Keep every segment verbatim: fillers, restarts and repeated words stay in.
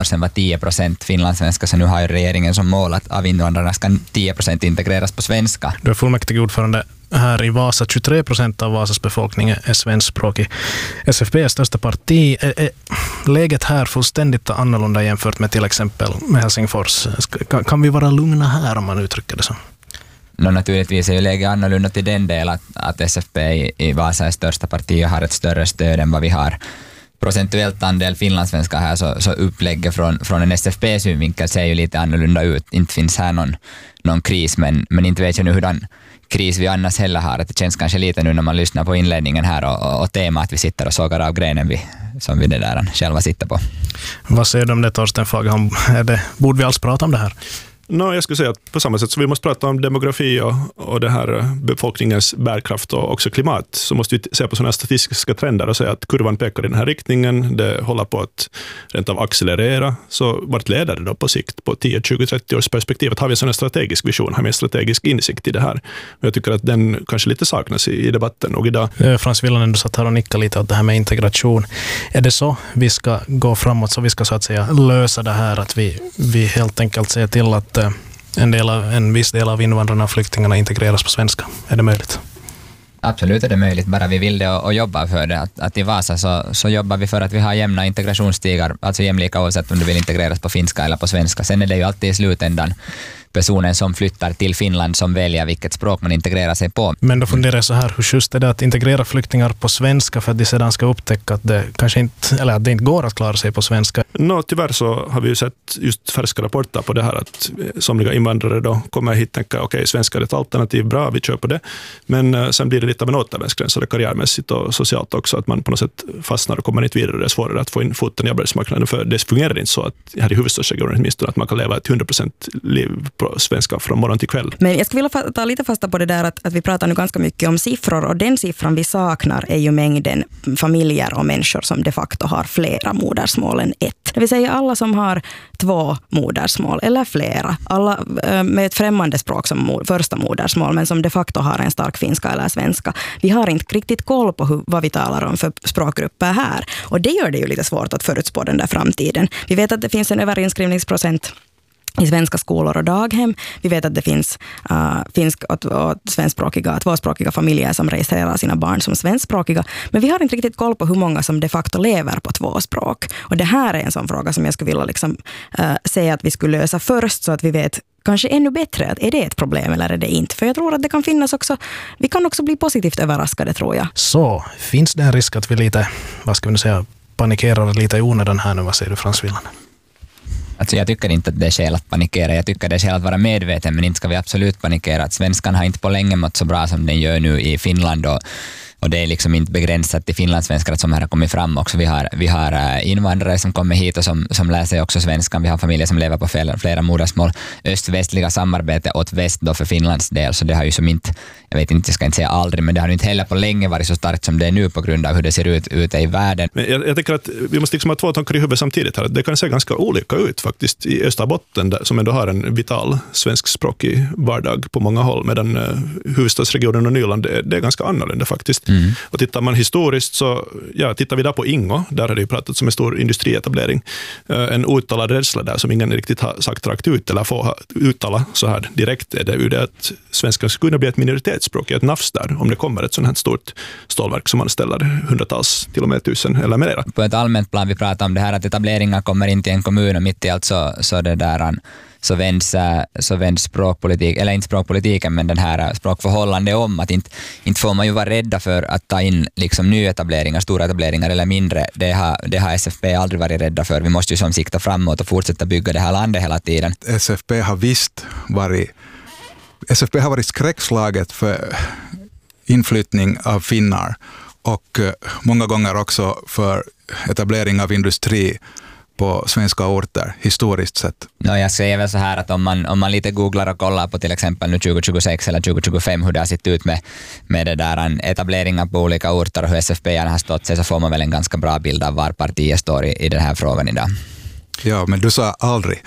sen var tio procent finlandssvenska, så nu har ju regeringen som mål att av invandrarna ska tio procent integreras på svenska. Du är fullmäktigeordförande här i Vasa. tjugotre procent av Vasas befolkning är svenskspråkig. S F P är största parti. Är, är läget här fullständigt annorlunda jämfört med till exempel med Helsingfors? Kan, kan vi vara lugna här om man uttrycker det så? No, naturligtvis är ju läget annorlunda till den del att, att S F P i, i Vasa är största parti och har ett större stöd än vad vi har. Procentuellt andel finlandssvenskar här, så, så upplägget från, från en S F P-synvinkel ser ju lite annorlunda ut. Inte finns här någon, någon kris, men, men inte vet jag nu hur den kris vi annars heller har. Att det känns kanske lite nu när man lyssnar på inledningen här och, och, och tema att vi sitter och sågar av grenen vi, som vi det där själva sitter på. Vad säger du om det, Torsten Fagerholm? Är det, borde vi alls prata om det här? No, jag skulle säga att på samma sätt så vi måste prata om demografi och, och det här befolkningens bärkraft och också klimat, så måste vi se på sådana statistiska trender och säga att kurvan pekar i den här riktningen, det håller på att rent av accelerera. Så vart leder det då på sikt på tio, tjugo, trettio års perspektivet? Har vi en sån strategisk vision, har vi en strategisk insikt i det här? Och jag tycker att den kanske lite saknas i, i debatten och idag. Frans Villanen, du satt här och nickade lite åt det här med integration. Är det så vi ska gå framåt, så vi ska så att säga lösa det här, att vi, vi helt enkelt ser till att En, del av, en viss del av invandrarna och flyktingarna integreras på svenska? Är det möjligt? Absolut är det möjligt, bara vi vill det och, och jobbar för det. Att, att i Vasa så, så jobbar vi för att vi har jämna integrationsstigar, alltså jämlika oavsett om du vill integreras på finska eller på svenska. Sen är det ju alltid i slutändan personen som flyttar till Finland som väljer vilket språk man integrerar sig på. Men då funderar jag så här, hur just är det att integrera flyktingar på svenska för att de sedan ska upptäcka att det kanske inte, eller att det inte går att klara sig på svenska? No, tyvärr så har vi ju sett just färska rapporter på det här att somliga invandrare då kommer hit och tänker okej, okay, svenska är ett alternativ, bra, vi kör på det. Men uh, sen blir det lite av en återvändsgräns, och det karriärmässigt och socialt också, att man på något sätt fastnar och kommer inte vidare. Det är svårare att få in foten i arbetsmarknaden, för det fungerar inte så att här i huvudstadsregionen åtminstone att man kan leva ett hundra procent liv på svenska från morgon till kväll. Men jag skulle vilja ta lite fasta på det där att, att vi pratar nu ganska mycket om siffror, och den siffran vi saknar är ju mängden familjer och människor som de facto har flera modersmål än ett. Det vill säga alla som har två modersmål eller flera. Alla äh, med ett främmande språk som mo- första modersmål, men som de facto har en stark finska eller svenska. Vi har inte riktigt koll på hur, vad vi talar om för språkgrupper här. Och det gör det ju lite svårt att förutspå den där framtiden. Vi vet att det finns en överinskrivningsprocent i svenska skolor och daghem. Vi vet att det finns uh, finsk och, och svenskspråkiga, tvåspråkiga familjer som registrerar sina barn som svenskspråkiga. Men vi har inte riktigt koll på hur många som de facto lever på två språk. Och det här är en sån fråga som jag skulle vilja liksom, uh, säga att vi skulle lösa först, så att vi vet kanske ännu bättre att är det ett problem eller är det inte. För jag tror att det kan finnas också, vi kan också bli positivt överraskade, tror jag. Så, finns det en risk att vi lite, vad ska vi säga, panikerar lite i onödan här nu? Vad säger du, Frans Villanen? Alltså jag tycker inte att det är skäl att panikera. Jag tycker det är skäl att vara medveten, men inte ska vi absolut panikera. Att svenskan har inte på länge mått så bra som den gör nu i Finland, och, och det är liksom inte begränsat till finlandssvenskar som här har kommit fram också. Vi har, vi har invandrare som kommer hit och som, som lär sig också svenskan. Vi har familjer som lever på flera, flera modersmål. Öst-västliga samarbete åt väst då för Finlands del, så det har ju som inte, jag vet inte, jag ska inte säga aldrig, men det har inte heller på länge varit så starkt som det är nu på grund av hur det ser ut ute i världen. Men jag, jag tänker att vi måste liksom ha två tankar i huvudet samtidigt här. Det kan se ganska olika ut faktiskt i Österbotten, där, som ändå har en vital svenskspråkig vardag på många håll, medan uh, huvudstadsregionen och Nyland, det, det är ganska annorlunda faktiskt. Mm. Och tittar man historiskt så, ja, tittar vi där på Ingo, där har det ju pratats om en stor industrietablering. Uh, en uttalad rädsla där som ingen riktigt har sagt rakt ut eller får uttala så här direkt, är det ju det att svenskan skulle kunna bli ett minoritetsspråk, ett nafs där, om det kommer ett sånt här stort stålverk som man ställer hundratals, till och med tusen eller mer. På ett allmänt plan vi pratar om det här att etableringar kommer inte i en kommun, och mitt i allt så, så det där så vänds, så vänds språkpolitik, eller inte språkpolitiken, men den här språkförhållande om att inte, inte får man ju vara rädda för att ta in liksom nyetableringar, stora etableringar eller mindre. Det har, det har S F P aldrig varit rädda för. Vi måste ju som sikta framåt och fortsätta bygga det här landet hela tiden. S F P har visst varit S F P har varit skräckslaget för inflyttning av finnar, och många gånger också för etablering av industri på svenska orter, historiskt sett. No, jag säger väl så här att om man, om man lite googlar och kollar på till exempel nu tjugo tjugosex eller tjugo tjugofem hur det har sett ut med, med det där etableringar på olika orter och hur S F P har stått sig, så får man väl en ganska bra bild av var partiet står i, i den här frågan idag. Ja, men du sa aldrig.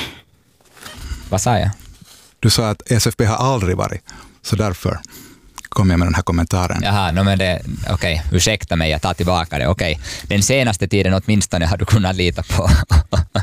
Vad sa jag? Du sa att S F P har aldrig varit, så därför kom jag med den här kommentaren. Jaha, no men det, okej, okay, ursäkta mig, jag tar tillbaka det, okej. Okay. Den senaste tiden åtminstone har du kunnat lita på.